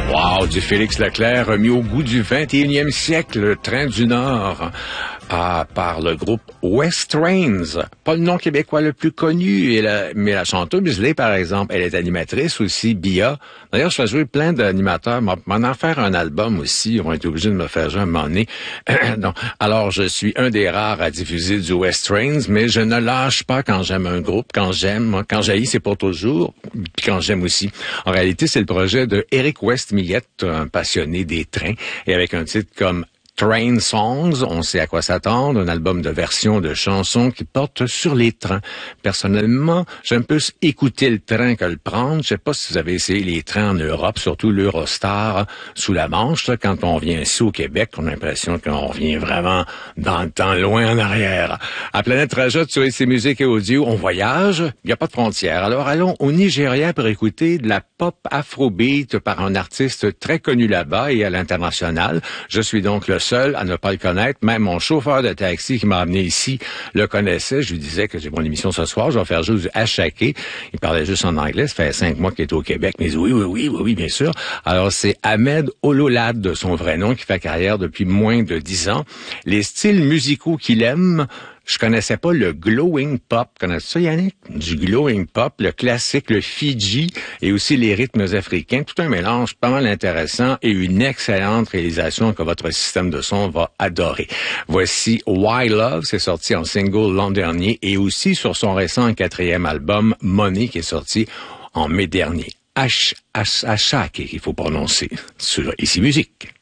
Wow, du Félix Leclerc remis au goût du 21e siècle, le train du Nord, par le groupe West Trains. Pas le nom québécois le plus connu, mais la chanteuse l'est, par exemple. Elle est animatrice aussi, Bia. D'ailleurs, je fais jouer plein d'animateurs. M'en en faire un album aussi. Ils vont être obligés de me faire jouer un moment donné. Donc, alors, je suis un des rares à diffuser du West Trains, mais je ne lâche pas quand j'aime un groupe. Quand j'haïs, c'est pour toujours. Puis quand j'aime aussi. En réalité, c'est le projet de Eric West-Millette, un passionné des trains, et avec un titre comme Train Songs, on sait à quoi s'attendre, un album de versions de chansons qui portent sur les trains. Personnellement, j'aime plus écouter le train que le prendre. Je sais pas si vous avez essayé les trains en Europe, surtout l'Eurostar sous la Manche. Là, quand on vient ici au Québec, on a l'impression qu'on revient vraiment dans le temps, loin en arrière. À Planète Rajot, sur ici Musique et Audio, on voyage, il n'y a pas de frontières. Alors allons au Nigeria pour écouter de la pop afrobeat par un artiste très connu là-bas et à l'international. Je suis donc le seul à ne pas le connaître. Même mon chauffeur de taxi qui m'a amené ici le connaissait. Je lui disais que j'ai mon émission ce soir, je vais faire juste du Achaké. Il parlait juste en anglais. Ça fait 5 mois qu'il est au Québec. Mais il dit oui, bien sûr. Alors, c'est Ahmed Ololade, de son vrai nom, qui fait carrière depuis moins de 10 ans. Les styles musicaux qu'il aime, je connaissais pas le glowing pop. Connais-tu ça, Yannick? Du glowing pop, le classique, le Fiji, et aussi les rythmes africains. Tout un mélange pas mal intéressant et une excellente réalisation que votre système de son va adorer. Voici Why Love, c'est sorti en single l'an dernier, et aussi sur son récent 4e album, Money, qui est sorti en mai dernier. H-H-H-H, qu'il faut prononcer sur Ici Musique.